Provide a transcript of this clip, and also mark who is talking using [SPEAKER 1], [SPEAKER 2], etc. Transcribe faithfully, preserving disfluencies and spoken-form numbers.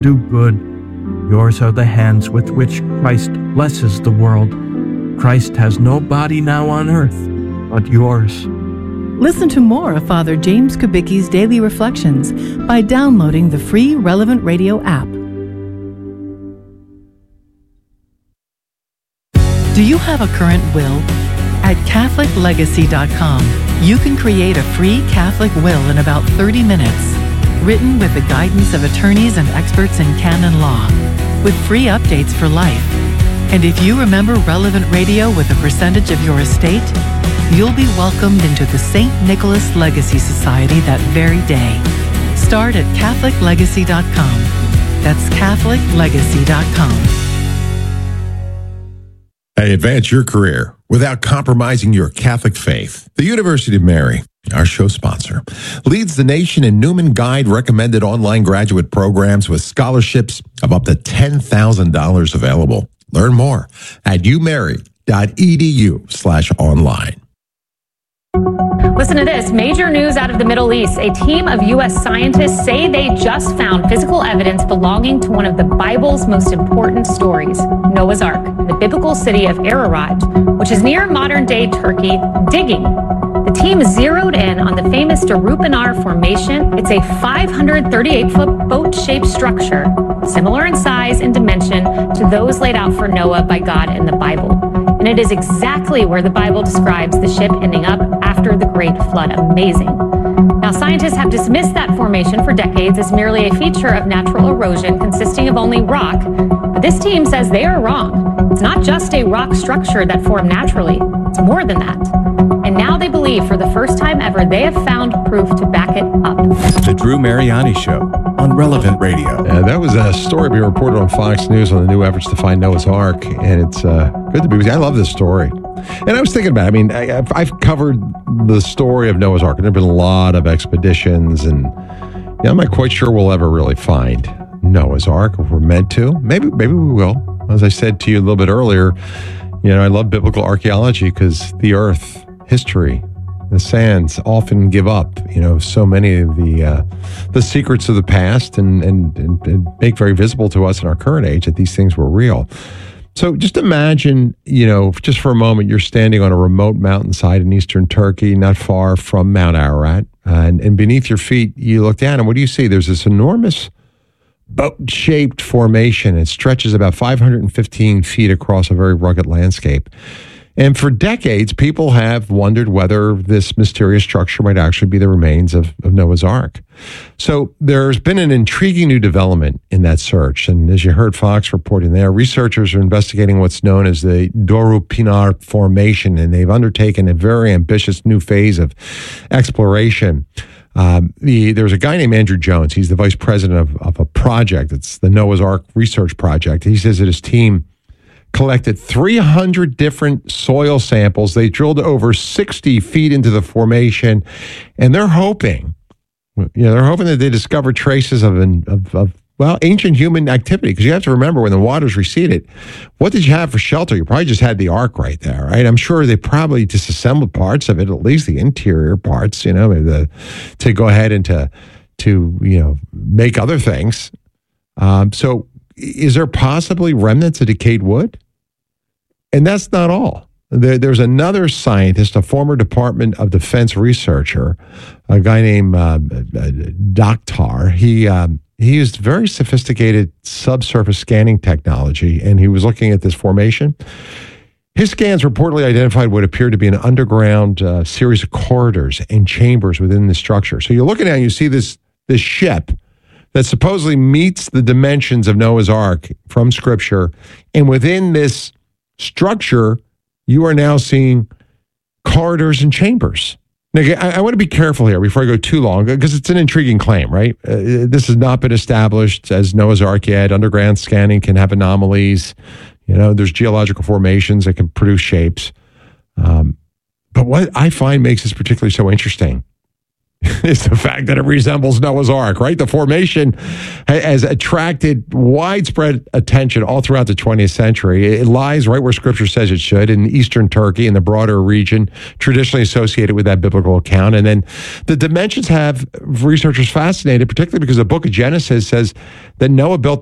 [SPEAKER 1] do good. Yours are the hands with which Christ blesses the world. Christ has no body now on earth but yours.
[SPEAKER 2] Listen to more of Father James Kubicki's Daily Reflections by downloading the free Relevant Radio app. Do you have a current will? At Catholic Legacy dot com, you can create a free Catholic will in about thirty minutes, written with the guidance of attorneys and experts in canon law, with free updates for life. And if you remember Relevant Radio with a percentage of your estate, you'll be welcomed into the Saint Nicholas Legacy Society that very day. Start at Catholic Legacy dot com. That's Catholic Legacy dot com.
[SPEAKER 3] Hey, advance your career without compromising your Catholic faith. The University of Mary, our show sponsor, leads the nation in Newman Guide recommended online graduate programs with scholarships of up to ten thousand dollars available. Learn more at umary.edu slash online.
[SPEAKER 4] Listen to this. Major news out of the Middle East. A team of U S scientists say they just found physical evidence belonging to one of the Bible's most important stories, Noah's Ark, in the biblical city of Ararat, which is near modern-day Turkey, digging. The team zeroed in on the famous Darupanar Formation. It's a five hundred thirty-eight foot boat-shaped structure, similar in size and dimension to those laid out for Noah by God in the Bible. And it is exactly where the Bible describes the ship ending up after the Great Flood. Amazing. Now, scientists have dismissed that formation for decades as merely a feature of natural erosion consisting of only rock. But this team says they are wrong. It's not just a rock structure that formed naturally. It's more than that. And now they believe for the first time ever, they have found proof to back it up.
[SPEAKER 5] The Drew Mariani Show on Relevant Radio.
[SPEAKER 6] Uh, that was a story being reported on Fox News on the new efforts to find Noah's Ark, and it's uh, good to be with you. I love this story. And I was thinking about it. I mean, I, I've, I've covered the story of Noah's Ark, and there have been a lot of expeditions, and you know, I'm not quite sure we'll ever really find Noah's Ark if we're meant to. Maybe, maybe we will. As I said to you a little bit earlier, you know, I love biblical archaeology because the earth, history, the sands often give up, you know, so many of the uh, the secrets of the past and, and, and, and make very visible to us in our current age that these things were real. So just imagine, you know, just for a moment, you're standing on a remote mountainside in eastern Turkey, not far from Mount Ararat, uh, and, and beneath your feet, you look down, and what do you see? There's this enormous boat-shaped formation. It stretches about five hundred fifteen feet across a very rugged landscape. And for decades, people have wondered whether this mysterious structure might actually be the remains of, of Noah's Ark. So there's been an intriguing new development in that search. And as you heard Fox reporting there, researchers are investigating what's known as the Darupanar Formation, and they've undertaken a very ambitious new phase of exploration. Um, the, there's a guy named Andrew Jones. He's the vice president of, of a project. It's the Noah's Ark Research Project. He says that his team collected three hundred different soil samples. They drilled over sixty feet into the formation, and they're hoping, you know, they're hoping that they discover traces of, an, of, of well, ancient human activity. Because you have to remember, when the waters receded, what did you have for shelter? You probably just had the ark right there, right? I'm sure they probably disassembled parts of it, at least the interior parts, you know, the, to go ahead and to, to you know, make other things. Um, so is there possibly remnants of decayed wood? And that's not all. There, there's another scientist, a former Department of Defense researcher, a guy named uh, Dakhtar. He um, he used very sophisticated subsurface scanning technology, and he was looking at this formation. His scans reportedly identified what appeared to be an underground uh, series of corridors and chambers within the structure. So you're looking at it, and you see this this ship that supposedly meets the dimensions of Noah's Ark from Scripture, and within this structure, you are now seeing corridors and chambers. Now, I, I want to be careful here before I go too long, because it's an intriguing claim, right? Uh, this has not been established as Noah's Ark yet. Underground scanning can have anomalies. You know, there's geological formations that can produce shapes. Um, but what I find makes this particularly so interesting is the fact that it resembles Noah's Ark, right? The formation has attracted widespread attention all throughout the twentieth century. It lies right where Scripture says it should, in eastern Turkey, in the broader region traditionally associated with that biblical account. And then the dimensions have researchers fascinated, particularly because the book of Genesis says that Noah built